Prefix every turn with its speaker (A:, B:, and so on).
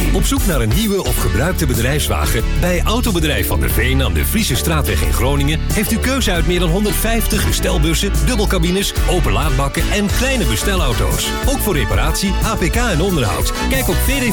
A: Op zoek naar een nieuwe of gebruikte bedrijfswagen? Bij Autobedrijf Van der Veen aan de Friese Straatweg in Groningen heeft u keuze uit meer dan 150 bestelbussen, dubbelcabines, openlaadbakken en kleine bestelauto's. Ook voor reparatie, APK en onderhoud. Kijk op